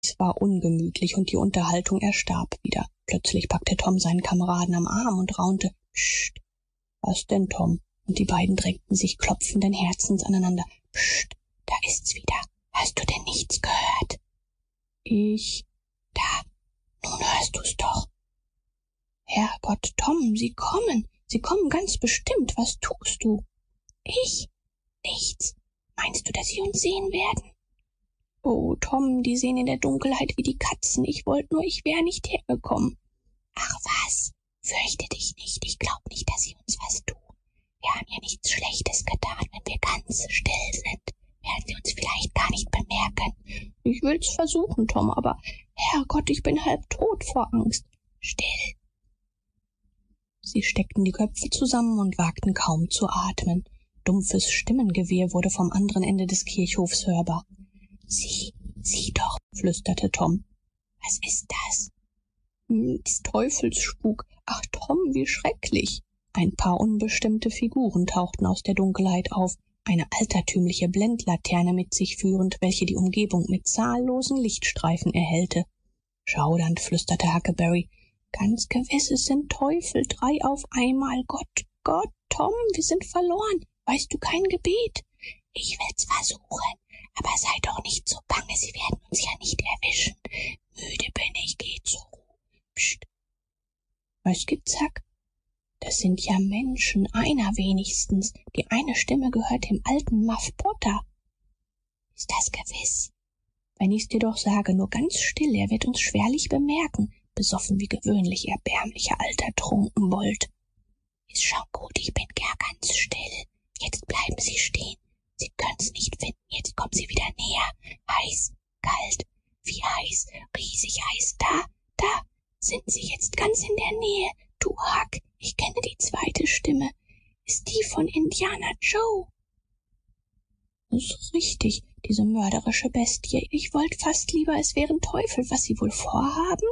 Es war ungemütlich und die Unterhaltung erstarb wieder. Plötzlich packte Tom seinen Kameraden am Arm und raunte: Psst. Was denn, Tom? Und die beiden drängten sich klopfenden Herzens aneinander. Psst, da ist's wieder. Hast du denn nichts gehört? Da, nun hörst du's doch. Herrgott, Tom, sie kommen. Sie kommen ganz bestimmt. Was tust du? Ich? Nichts. Meinst du, dass sie uns sehen werden? Oh, Tom, die sehen in der Dunkelheit wie die Katzen. Ich wollte nur, ich wäre nicht hergekommen. Ach was, fürchte dich nicht. Ich glaub nicht, dass sie uns was tun. Wir haben ja nichts Schlechtes getan, wenn wir ganz still sind. Werden sie uns vielleicht gar nicht bemerken. Ich will's versuchen, Tom, aber Herrgott, ich bin halb tot vor Angst. Still. Sie steckten die Köpfe zusammen und wagten kaum zu atmen. Dumpfes Stimmengewirr wurde vom anderen Ende des Kirchhofs hörbar. Sieh doch, flüsterte Tom. Was ist das? Des Teufels Spuk. Ach, Tom, wie schrecklich. Ein paar unbestimmte Figuren tauchten aus der Dunkelheit auf, eine altertümliche Blendlaterne mit sich führend, welche die Umgebung mit zahllosen Lichtstreifen erhellte. Schaudernd flüsterte Huckleberry: Ganz gewiss, es sind Teufel, 3 auf einmal. Gott, Tom, wir sind verloren. Weißt du kein Gebet? Ich will's versuchen, aber sei doch nicht so bange, sie werden uns ja nicht erwischen. Müde bin ich, geh zur Ruhe. Psst. Was gibt's, Huck? Das sind ja Menschen, einer wenigstens. Die eine Stimme gehört dem alten Muff Potter. Ist das gewiss? Wenn ich's dir doch sage, nur ganz still, er wird uns schwerlich bemerken. Besoffen wie gewöhnlich, erbärmlicher alter Trunkenbold. Ist schon gut, ich bin gar ganz still. Jetzt bleiben Sie stehen. Sie können's nicht finden, jetzt kommt sie wieder näher. Heiß, kalt, wie heiß, riesig heiß. Da, sind sie jetzt ganz in der Nähe. Du, Huck, ich kenne die zweite Stimme. Ist die von Indianer Joe? Das ist richtig, diese mörderische Bestie. Ich wollte fast lieber, es wären Teufel, was sie wohl vorhaben?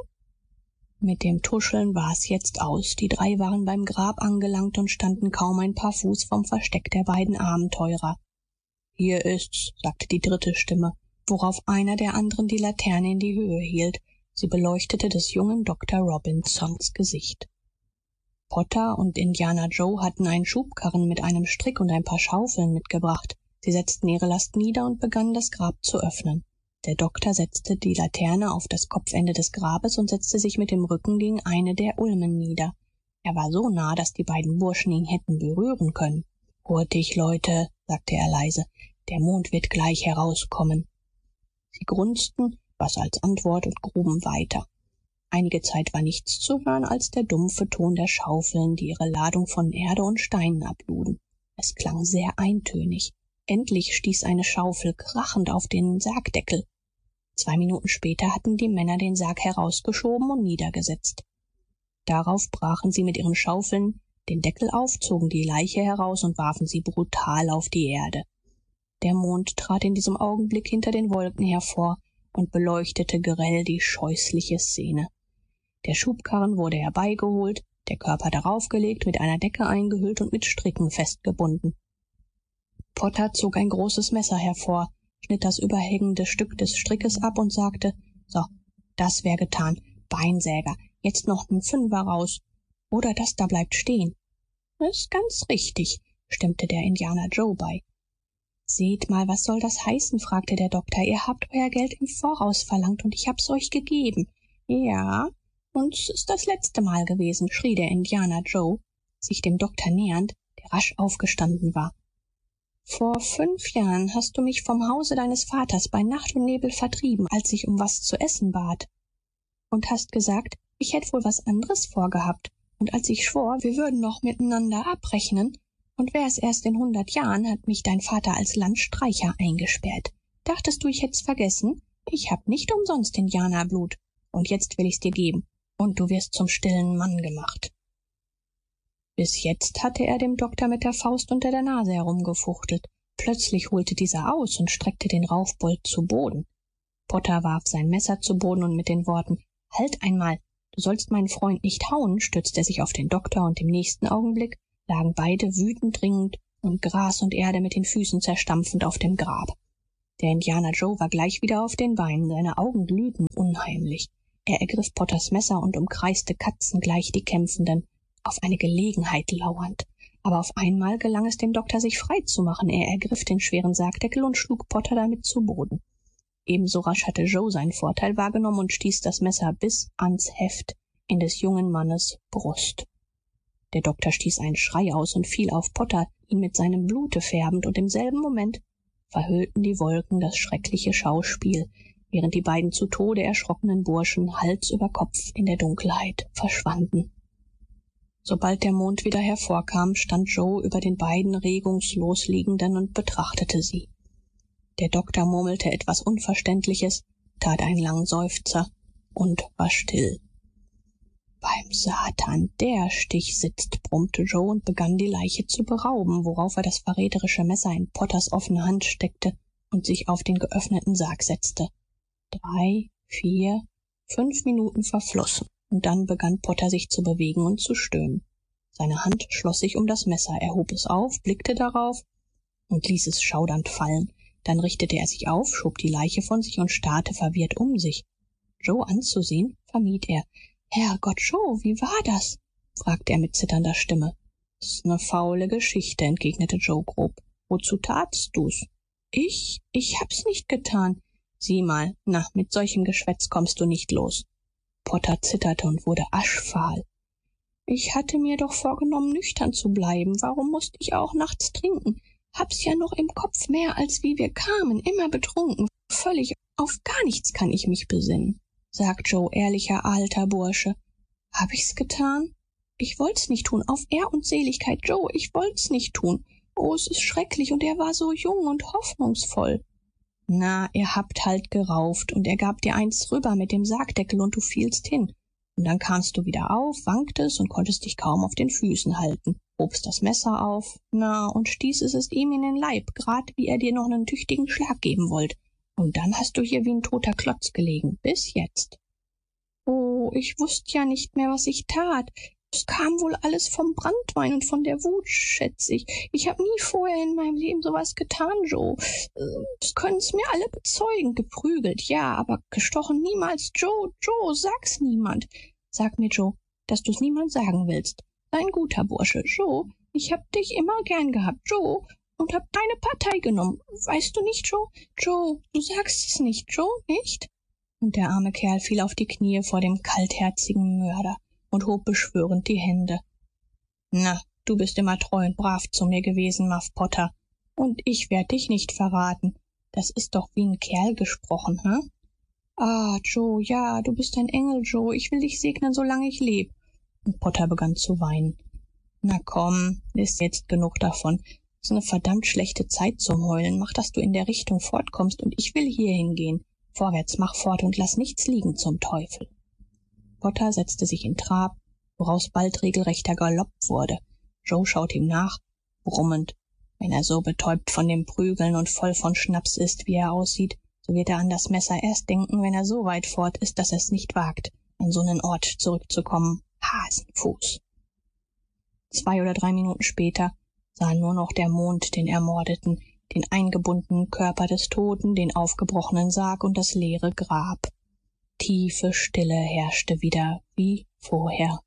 Mit dem Tuscheln war's jetzt aus. Die 3 waren beim Grab angelangt und standen kaum ein paar Fuß vom Versteck der beiden Abenteurer. Hier ist's, sagte die dritte Stimme, worauf einer der anderen die Laterne in die Höhe hielt. Sie beleuchtete des jungen Dr. Robinsons Gesicht. Potter und Indianer Joe hatten einen Schubkarren mit einem Strick und ein paar Schaufeln mitgebracht. Sie setzten ihre Last nieder und begannen, das Grab zu öffnen. Der Doktor setzte die Laterne auf das Kopfende des Grabes und setzte sich mit dem Rücken gegen eine der Ulmen nieder. Er war so nah, dass die beiden Burschen ihn hätten berühren können. Hurtig, Leute, sagte er leise, der Mond wird gleich herauskommen. Sie grunzten, was als Antwort, und gruben weiter. Einige Zeit war nichts zu hören als der dumpfe Ton der Schaufeln, die ihre Ladung von Erde und Steinen abluden. Es klang sehr eintönig. Endlich stieß eine Schaufel krachend auf den Sargdeckel. 2 Minuten später hatten die Männer den Sarg herausgeschoben und niedergesetzt. Darauf brachen sie mit ihren Schaufeln den Deckel auf, zogen die Leiche heraus und warfen sie brutal auf die Erde. Der Mond trat in diesem Augenblick hinter den Wolken hervor und beleuchtete grell die scheußliche Szene. Der Schubkarren wurde herbeigeholt, der Körper darauf gelegt, mit einer Decke eingehüllt und mit Stricken festgebunden. Potter zog ein großes Messer hervor, schnitt das überhängende Stück des Strickes ab und sagte: So, das wär getan. Beinsäger, jetzt noch 'n Fünfer raus. Oder das da bleibt stehen. Ist ganz richtig, stimmte der Indianer Joe bei. Seht mal, was soll das heißen? Fragte der Doktor. Ihr habt euer Geld im Voraus verlangt und ich hab's euch gegeben. Ja, und es ist das letzte Mal gewesen, schrie der Indianer Joe, sich dem Doktor nähernd, der rasch aufgestanden war. Vor 5 Jahren hast du mich vom Hause deines Vaters bei Nacht und Nebel vertrieben, als ich um was zu essen bat. Und hast gesagt, ich hätt wohl was anderes vorgehabt. Und als ich schwor, wir würden noch miteinander abrechnen, und wär's erst in 100 Jahren, hat mich dein Vater als Landstreicher eingesperrt. Dachtest du, ich hätt's vergessen? Ich hab nicht umsonst Indianerblut. Und jetzt will ich's dir geben. Und du wirst zum stillen Mann gemacht. Bis jetzt hatte er dem Doktor mit der Faust unter der Nase herumgefuchtelt. Plötzlich holte dieser aus und streckte den Raufbold zu Boden. Potter warf sein Messer zu Boden und mit den Worten: Halt einmal, du sollst meinen Freund nicht hauen, stützte er sich auf den Doktor, und im nächsten Augenblick lagen beide wütend ringend und Gras und Erde mit den Füßen zerstampfend auf dem Grab. Der Indianer Joe war gleich wieder auf den Beinen, seine Augen glühten unheimlich. Er ergriff Potters Messer und umkreiste katzengleich die Kämpfenden, auf eine Gelegenheit lauernd. Aber auf einmal gelang es dem Doktor, sich frei zu machen. Er ergriff den schweren Sargdeckel und schlug Potter damit zu Boden. Ebenso rasch hatte Joe seinen Vorteil wahrgenommen und stieß das Messer bis ans Heft in des jungen Mannes Brust. Der Doktor stieß einen Schrei aus und fiel auf Potter, ihn mit seinem Blute färbend, und im selben Moment verhüllten die Wolken das schreckliche Schauspiel, während die beiden zu Tode erschrockenen Burschen Hals über Kopf in der Dunkelheit verschwanden. Sobald der Mond wieder hervorkam, stand Joe über den beiden regungslos Liegenden und betrachtete sie. Der Doktor murmelte etwas Unverständliches, tat einen langen Seufzer und war still. »Beim Satan, der Stich sitzt«, brummte Joe und begann, die Leiche zu berauben, worauf er das verräterische Messer in Potters offene Hand steckte und sich auf den geöffneten Sarg setzte. 3, 4, 5 Minuten verflossen, und dann begann Potter sich zu bewegen und zu stöhnen. Seine Hand schloss sich um das Messer, er hob es auf, blickte darauf und ließ es schaudernd fallen. Dann richtete er sich auf, schob die Leiche von sich und starrte verwirrt um sich. Joe anzusehen, vermied er. »Herrgott, Joe, wie war das?« fragte er mit zitternder Stimme. »Das ist 'ne faule Geschichte«, entgegnete Joe grob. »Wozu tatst du's?« »Ich hab's nicht getan.« »Sieh mal, na, mit solchem Geschwätz kommst du nicht los.« Potter zitterte und wurde aschfahl. »Ich hatte mir doch vorgenommen, nüchtern zu bleiben. Warum musste ich auch nachts trinken? Hab's ja noch im Kopf, mehr als wie wir kamen, immer betrunken. Völlig auf gar nichts kann ich mich besinnen«, sagt Joe, ehrlicher alter Bursche. »Hab ich's getan? Ich wollt's nicht tun, auf Ehr und Seligkeit, Joe, ich wollt's nicht tun. Oh, es ist schrecklich, und er war so jung und hoffnungsvoll.« »Na, ihr habt halt gerauft, und er gab dir eins rüber mit dem Sargdeckel, und du fielst hin. Und dann kamst du wieder auf, wanktest und konntest dich kaum auf den Füßen halten, hobst das Messer auf, na, und stießest es ihm in den Leib, grad wie er dir noch nen tüchtigen Schlag geben wollt. Und dann hast du hier wie 'n toter Klotz gelegen, bis jetzt.« »Oh, ich wußt ja nicht mehr, was ich tat. Es kam wohl alles vom Branntwein und von der Wut, schätz ich. Ich hab nie vorher in meinem Leben sowas getan, Joe. Das können's mir alle bezeugen. Geprügelt, ja, aber gestochen niemals. Joe, sag's niemand. Sag mir, Joe, dass du's niemand sagen willst. Sei ein guter Bursche. Joe, ich hab dich immer gern gehabt, Joe, und hab deine Partei genommen. Weißt du nicht, Joe? Joe, du sagst es nicht, Joe, nicht?« Und der arme Kerl fiel auf die Knie vor dem kaltherzigen Mörder und hob beschwörend die Hände. »Na, du bist immer treu und brav zu mir gewesen, Muff Potter, und ich werd dich nicht verraten. Das ist doch wie 'n Kerl gesprochen, hm?« »Ah, Joe, ja, du bist ein Engel, Joe. Ich will dich segnen, solange ich leb.« Und Potter begann zu weinen. »Na komm, ist jetzt genug davon. Ist 'ne verdammt schlechte Zeit zum Heulen. Mach, dass du in der Richtung fortkommst, und ich will hier hingehen. Vorwärts, mach fort und lass nichts liegen zum Teufel.« Potter setzte sich in Trab, woraus bald regelrechter Galopp wurde. Joe schaute ihm nach, brummend. Wenn er so betäubt von dem Prügeln und voll von Schnaps ist, wie er aussieht, so wird er an das Messer erst denken, wenn er so weit fort ist, dass er's nicht wagt, an so nen Ort zurückzukommen. Hasenfuß. 2 oder 3 Minuten später sah nur noch der Mond den Ermordeten, den eingebundenen Körper des Toten, den aufgebrochenen Sarg und das leere Grab. Tiefe Stille herrschte wieder wie vorher.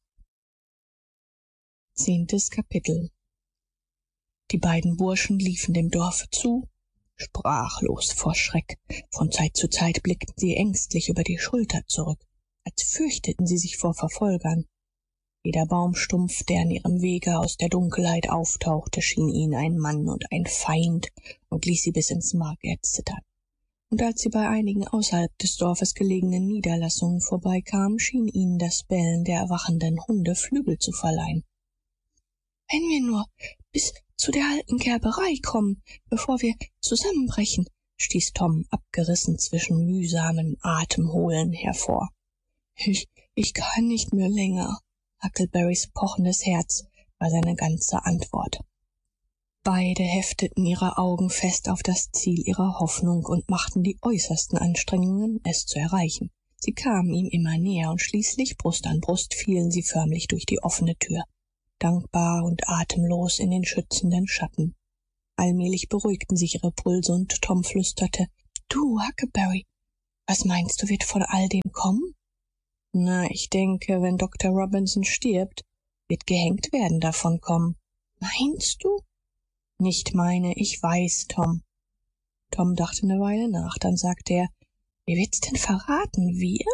10. Kapitel. Die beiden Burschen liefen dem Dorfe zu, sprachlos vor Schreck. Von Zeit zu Zeit blickten sie ängstlich über die Schulter zurück, als fürchteten sie sich vor Verfolgern. Jeder Baumstumpf, der an ihrem Wege aus der Dunkelheit auftauchte, schien ihnen ein Mann und ein Feind und ließ sie bis ins Mark erzittern. Und als sie bei einigen außerhalb des Dorfes gelegenen Niederlassungen vorbeikamen, schien ihnen das Bellen der erwachenden Hunde Flügel zu verleihen. »Wenn wir nur bis zu der alten Gerberei kommen, bevor wir zusammenbrechen«, stieß Tom abgerissen zwischen mühsamem Atemholen hervor. Ich kann nicht mehr länger.« Huckleberrys pochendes Herz war seine ganze Antwort. Beide hefteten ihre Augen fest auf das Ziel ihrer Hoffnung und machten die äußersten Anstrengungen, es zu erreichen. Sie kamen ihm immer näher, und schließlich, Brust an Brust, fielen sie förmlich durch die offene Tür, dankbar und atemlos in den schützenden Schatten. Allmählich beruhigten sich ihre Pulse, und Tom flüsterte: Du, Huckleberry, was meinst du, wird von all dem kommen? Na, ich denke, wenn Dr. Robinson stirbt, wird gehängt werden davon kommen. Meinst du? Nicht meine, ich weiß, Tom. Tom dachte eine Weile nach, dann sagte er, wer wird's denn verraten, wir?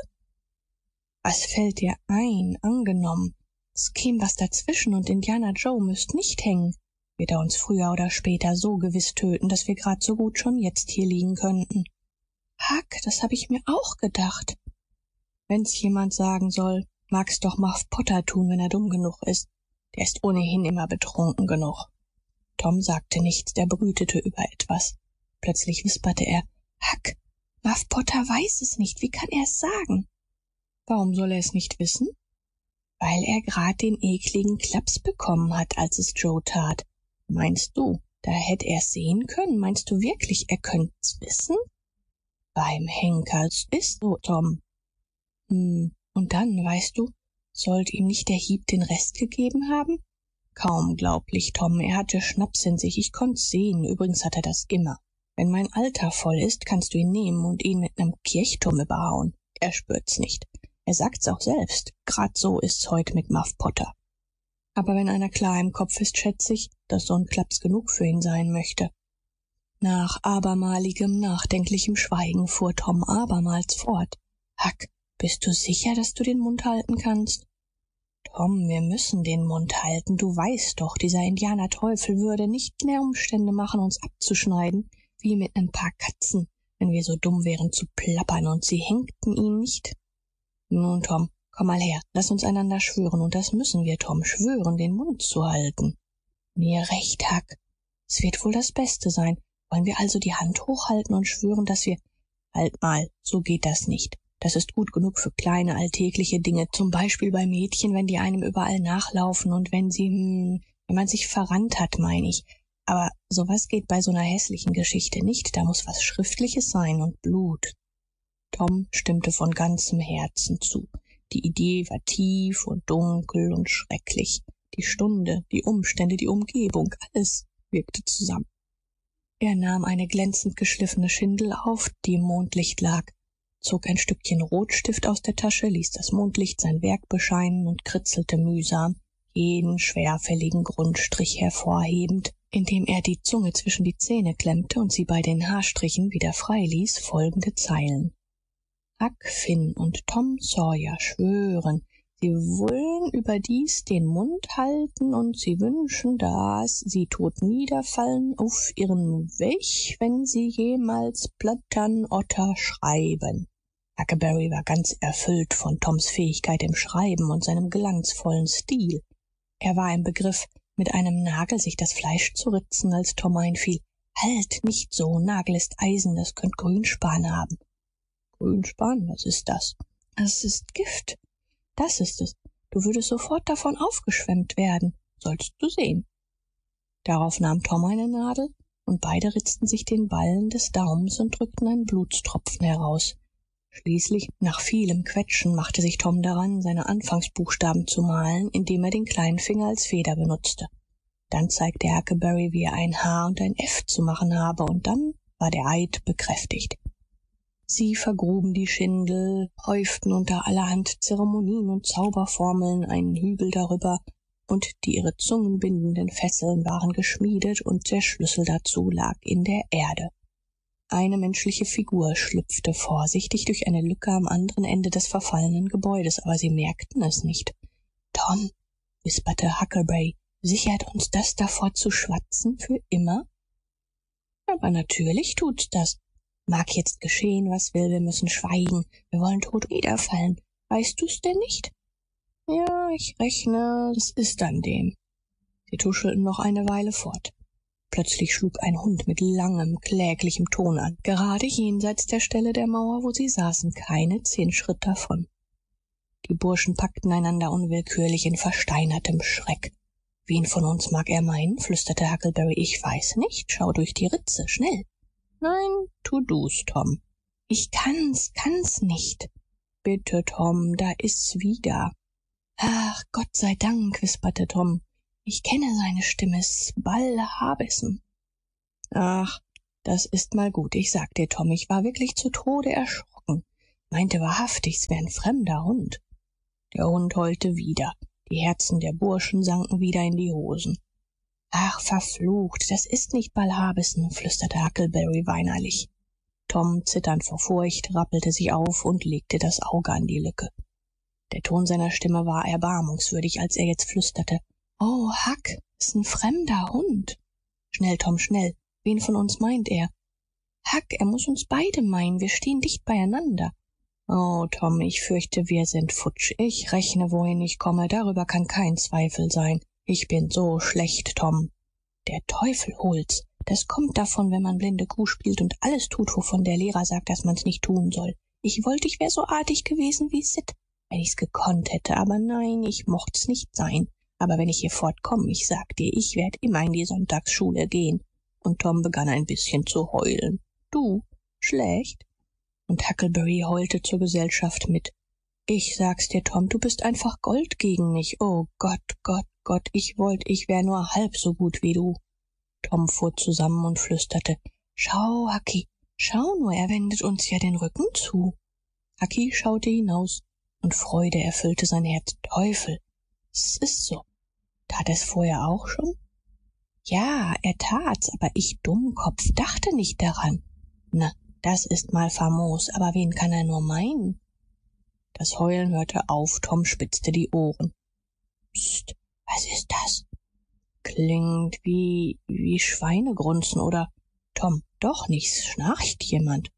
Was fällt dir ein, angenommen, es käm was dazwischen und Indianer Joe müsst nicht hängen, wird er uns früher oder später so gewiss töten, dass wir grad so gut schon jetzt hier liegen könnten. Huck, das hab ich mir auch gedacht. Wenn's jemand sagen soll, mag's doch Muff Potter tun, wenn er dumm genug ist. Der ist ohnehin immer betrunken genug. Tom sagte nichts, der brütete über etwas. Plötzlich wisperte er, Huck, Muff Potter weiß es nicht, wie kann er's sagen? Warum soll er es nicht wissen? Weil er grad den ekligen Klaps bekommen hat, als es Joe tat. Meinst du, da hätt er's sehen können? Meinst du wirklich, er könnt's wissen? Beim Henker ist so, Tom. Und dann, weißt du, sollte ihm nicht der Hieb den Rest gegeben haben? Kaum glaublich, Tom, er hatte Schnaps in sich, ich konnt's sehen, übrigens hat er das immer. Wenn mein Alter voll ist, kannst du ihn nehmen und ihn mit nem Kirchturm überhauen. Er spürt's nicht. Er sagt's auch selbst. Grad so ist's heut mit Muff Potter. Aber wenn einer klar im Kopf ist, schätz ich, dass so 'n Klaps genug für ihn sein möchte. Nach abermaligem, nachdenklichem Schweigen fuhr Tom abermals fort. Huck, bist du sicher, dass du den Mund halten kannst? Tom, wir müssen den Mund halten. Du weißt doch, dieser Indianerteufel würde nicht mehr Umstände machen, uns abzuschneiden, wie mit nen paar Katzen, wenn wir so dumm wären zu plappern und sie hängten ihn nicht. Nun, Tom, komm mal her, lass uns einander schwören, und das müssen wir, Tom, schwören, den Mund zu halten. Mir recht, Huck. Es wird wohl das Beste sein. Wollen wir also die Hand hochhalten und schwören, dass wir... Halt mal, so geht das nicht. Das ist gut genug für kleine alltägliche Dinge, zum Beispiel bei Mädchen, wenn die einem überall nachlaufen und wenn wenn man sich verrannt hat, mein ich. Aber sowas geht bei so einer hässlichen Geschichte nicht. Da muss was Schriftliches sein und Blut. Tom stimmte von ganzem Herzen zu. Die Idee war tief und dunkel und schrecklich. Die Stunde, die Umstände, die Umgebung, alles wirkte zusammen. Er nahm eine glänzend geschliffene Schindel auf, die im Mondlicht lag, zog ein Stückchen Rotstift aus der Tasche, ließ das Mondlicht sein Werk bescheinen und kritzelte mühsam, jeden schwerfälligen Grundstrich hervorhebend, indem er die Zunge zwischen die Zähne klemmte und sie bei den Haarstrichen wieder frei ließ, folgende Zeilen. Huck Finn und Tom Sawyer schwören, sie wollen überdies den Mund halten und sie wünschen, dass sie tot niederfallen auf ihren Weg, wenn sie jemals Plattern Otter schreiben. Huckleberry war ganz erfüllt von Toms Fähigkeit im Schreiben und seinem glanzvollen Stil. Er war im Begriff, mit einem Nagel sich das Fleisch zu ritzen, als Tom einfiel. Halt, nicht so, Nagel ist Eisen, das könnt Grünspan haben. Grünspan, was ist das? Es ist Gift. Das ist es. Du würdest sofort davon aufgeschwemmt werden. Sollst du sehen. Darauf nahm Tom eine Nadel, und beide ritzten sich den Ballen des Daumens und drückten einen Blutstropfen heraus. Schließlich, nach vielem Quetschen, machte sich Tom daran, seine Anfangsbuchstaben zu malen, indem er den kleinen Finger als Feder benutzte. Dann zeigte Huckleberry, wie er ein H und ein F zu machen habe, und dann war der Eid bekräftigt. Sie vergruben die Schindel, häuften unter allerhand Zeremonien und Zauberformeln einen Hügel darüber, und die ihre Zungen bindenden Fesseln waren geschmiedet, und der Schlüssel dazu lag in der Erde. Eine menschliche Figur schlüpfte vorsichtig durch eine Lücke am anderen Ende des verfallenen Gebäudes, aber sie merkten es nicht. Tom, wisperte Huckleberry, sichert uns das davor zu schwatzen für immer? Aber natürlich tut's das. Mag jetzt geschehen, was will, wir müssen schweigen. Wir wollen tot niederfallen. Weißt du's denn nicht? Ja, ich rechne, es ist an dem. Sie tuschelten noch eine Weile fort. Plötzlich schlug ein Hund mit langem, kläglichem Ton an, gerade jenseits der Stelle der Mauer, wo sie saßen, keine 10 Schritt davon. Die Burschen packten einander unwillkürlich in versteinertem Schreck. Wen von uns mag er meinen? Flüsterte Huckleberry. Ich weiß nicht. Schau durch die Ritze, schnell. Nein, tu du's, Tom. Ich kann's nicht. Bitte, Tom, da ist's wieder. Ach, Gott sei Dank, wisperte Tom. Ich kenne seine Stimme, s' Ball Habesen. Ach, Das ist mal gut. Ich sag dir, Tom, ich war wirklich zu Tode erschrocken. Meinte wahrhaftig, es wär ein fremder Hund. Der Hund heulte wieder. Die Herzen der Burschen sanken wieder in die Hosen. Ach, verflucht, das ist nicht Ballhabissen, flüsterte Huckleberry weinerlich. Tom, zitternd vor Furcht, rappelte sich auf und legte das Auge an die Lücke. Der Ton seiner Stimme war erbarmungswürdig, als er jetzt flüsterte. Oh, Huck, ist ein fremder Hund. Schnell, Tom, schnell. Wen von uns meint er? Huck, er muss uns beide meinen. Wir stehen dicht beieinander. Oh, Tom, ich fürchte, wir sind futsch. Ich rechne, wohin ich komme. Darüber kann kein Zweifel sein. Ich bin so schlecht, Tom. Der Teufel holt's. Das kommt davon, wenn man blinde Kuh spielt und alles tut, wovon der Lehrer sagt, dass man's nicht tun soll. Ich wollte, ich wär so artig gewesen wie Sid, wenn ich's gekonnt hätte. Aber nein, ich mocht's nicht sein. Aber wenn ich hier fortkomme, ich sag dir, ich werd immer in die Sonntagsschule gehen. Und Tom begann ein bisschen zu heulen. Du? Schlecht? Und Huckleberry heulte zur Gesellschaft mit. Ich sag's dir, Tom, du bist einfach Gold gegen mich. Oh Gott, Gott, Gott, ich wär nur halb so gut wie du. Tom fuhr zusammen und flüsterte. Schau, Hucky, schau nur, er wendet uns ja den Rücken zu. Hucky schaute hinaus und Freude erfüllte sein Herz. Teufel, es ist so. Tat er's vorher auch schon? Ja, er tat's, aber ich, Dummkopf, dachte nicht daran. Na, das ist mal famos, aber wen kann er nur meinen? Das Heulen hörte auf, Tom spitzte die Ohren. Psst, was ist das? Klingt wie Schweinegrunzen oder Tom, doch nicht, schnarcht jemand.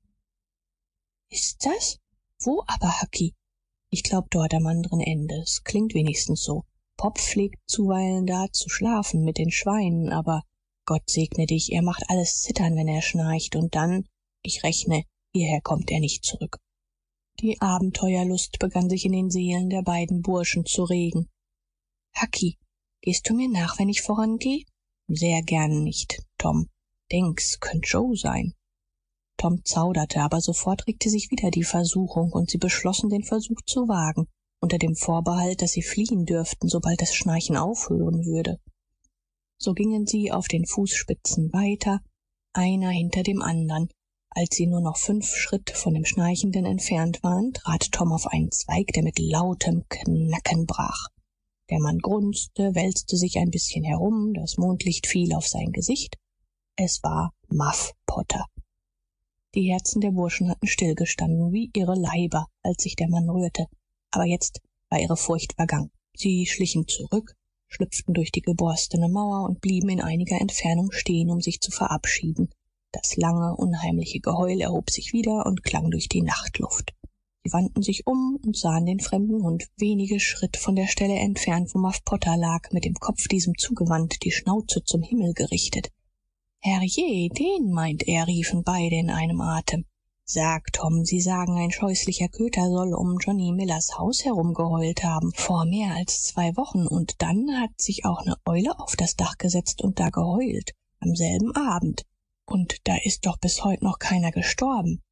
Ist das? Wo aber, Hucky? Ich glaub dort am anderen Ende. Es klingt wenigstens so. Pop pflegt zuweilen da zu schlafen mit den Schweinen, aber Gott segne dich, er macht alles zittern, wenn er schnarcht, und dann, ich rechne, hierher kommt er nicht zurück. Die Abenteuerlust begann sich in den Seelen der beiden Burschen zu regen. Hucky, gehst du mir nach, wenn ich vorangeh? Sehr gern nicht, Tom. Denk's, könnt Joe sein. Tom zauderte, aber sofort regte sich wieder die Versuchung, und sie beschlossen, den Versuch zu wagen, unter dem Vorbehalt, dass sie fliehen dürften, sobald das Schnarchen aufhören würde. So gingen sie auf den Fußspitzen weiter, einer hinter dem andern. Als sie nur noch 5 Schritt von dem Schnarchenden entfernt waren, trat Tom auf einen Zweig, der mit lautem Knacken brach. Der Mann grunzte, wälzte sich ein bisschen herum, das Mondlicht fiel auf sein Gesicht. Es war Muff Potter. Die Herzen der Burschen hatten stillgestanden, wie ihre Leiber, als sich der Mann rührte. Aber jetzt war ihre Furcht vergangen. Sie schlichen zurück, schlüpften durch die geborstene Mauer und blieben in einiger Entfernung stehen, um sich zu verabschieden. Das lange, unheimliche Geheul erhob sich wieder und klang durch die Nachtluft. Sie wandten sich um und sahen den fremden Hund wenige Schritt von der Stelle entfernt, wo Muff Potter lag, mit dem Kopf diesem zugewandt, die Schnauze zum Himmel gerichtet. Herrje, den meint er, riefen beide in einem Atem. Sag, Tom, Sie sagen, ein scheußlicher Köter soll um Johnny Millers Haus herumgeheult haben, vor mehr als 2 Wochen, und dann hat sich auch ne Eule auf das Dach gesetzt und da geheult, am selben Abend. Und da ist doch bis heut noch keiner gestorben.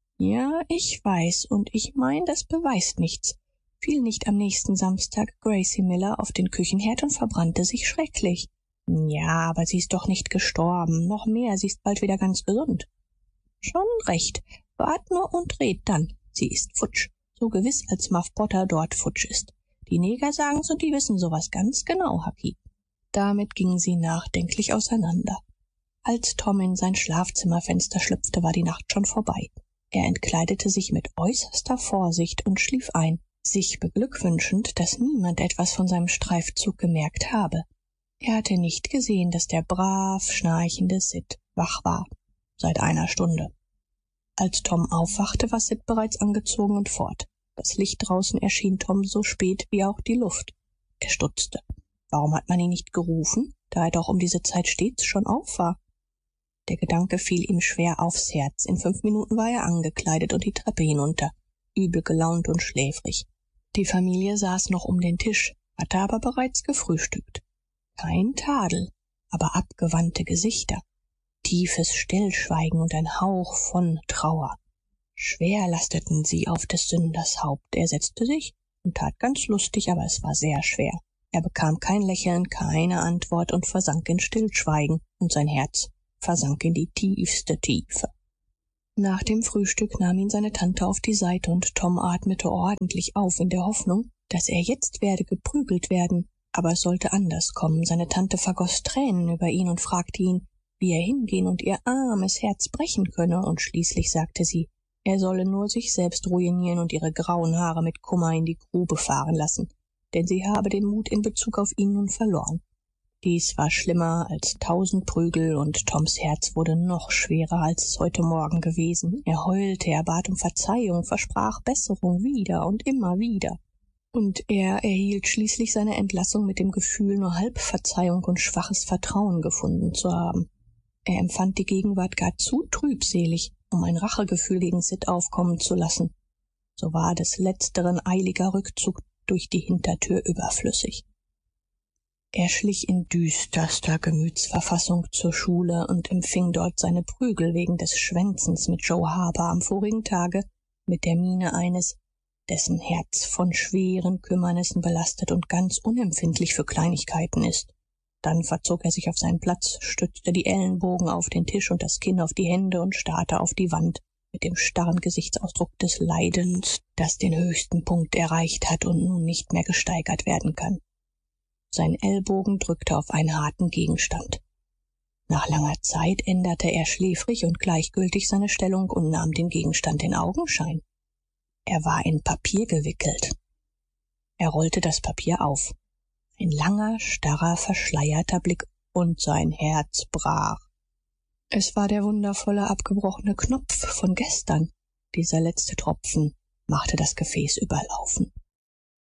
Ja, ich weiß, und ich mein, das beweist nichts. Fiel nicht am nächsten Samstag Gracie Miller auf den Küchenherd und verbrannte sich schrecklich. Ja, aber sie ist doch nicht gestorben. Noch mehr, sie ist bald wieder ganz gesund. Schon recht. Wart nur und red dann. Sie ist futsch. So gewiss, als Muff Potter dort futsch ist. Die Neger sagen's und die wissen sowas ganz genau, Hucky. Damit gingen sie nachdenklich auseinander. Als Tom in sein Schlafzimmerfenster schlüpfte, war die Nacht schon vorbei. Er entkleidete sich mit äußerster Vorsicht und schlief ein, sich beglückwünschend, dass niemand etwas von seinem Streifzug gemerkt habe. Er hatte nicht gesehen, dass der brav schnarchende Sid wach war, seit einer Stunde. Als Tom aufwachte, war Sid bereits angezogen und fort. Das Licht draußen erschien Tom so spät wie auch die Luft. Er stutzte. Warum hat man ihn nicht gerufen, da er doch um diese Zeit stets schon auf war? Der Gedanke fiel ihm schwer aufs Herz. In 5 Minuten war er angekleidet und die Treppe hinunter, übel gelaunt und schläfrig. Die Familie saß noch um den Tisch, hatte aber bereits gefrühstückt. Kein Tadel, aber abgewandte Gesichter, tiefes Stillschweigen und ein Hauch von Trauer. Schwer lasteten sie auf des Sünders Haupt. Er setzte sich und tat ganz lustig, aber es war sehr schwer. Er bekam kein Lächeln, keine Antwort und versank in Stillschweigen, und sein Herz versank in die tiefste Tiefe. Nach dem Frühstück nahm ihn seine Tante auf die Seite und Tom atmete ordentlich auf in der Hoffnung, dass er jetzt werde geprügelt werden, aber es sollte anders kommen. Seine Tante vergoß Tränen über ihn und fragte ihn, wie er hingehen und ihr armes Herz brechen könne, und schließlich sagte sie, er solle nur sich selbst ruinieren und ihre grauen Haare mit Kummer in die Grube fahren lassen, denn sie habe den Mut in Bezug auf ihn nun verloren. Dies war schlimmer als 1000 Prügel, und Toms Herz wurde noch schwerer, als es heute Morgen gewesen. Er heulte, er bat um Verzeihung, versprach Besserung wieder und immer wieder. Und er erhielt schließlich seine Entlassung mit dem Gefühl, nur halb Verzeihung und schwaches Vertrauen gefunden zu haben. Er empfand die Gegenwart gar zu trübselig, um ein Rachegefühl gegen Sid aufkommen zu lassen. So war des letzteren eiliger Rückzug durch die Hintertür überflüssig. Er schlich in düsterster Gemütsverfassung zur Schule und empfing dort seine Prügel wegen des Schwänzens mit Joe Harper am vorigen Tage mit der Miene eines, dessen Herz von schweren Kümmernissen belastet und ganz unempfindlich für Kleinigkeiten ist. Dann verzog er sich auf seinen Platz, stützte die Ellenbogen auf den Tisch und das Kinn auf die Hände und starrte auf die Wand mit dem starren Gesichtsausdruck des Leidens, das den höchsten Punkt erreicht hat und nun nicht mehr gesteigert werden kann. Sein Ellbogen drückte auf einen harten Gegenstand. Nach langer Zeit änderte er schläfrig und gleichgültig seine Stellung und nahm den Gegenstand in Augenschein. Er war in Papier gewickelt. Er rollte das Papier auf. Ein langer, starrer, verschleierter Blick, und sein Herz brach. Es war der wundervolle, abgebrochene Knopf von gestern. Dieser letzte Tropfen machte das Gefäß überlaufen.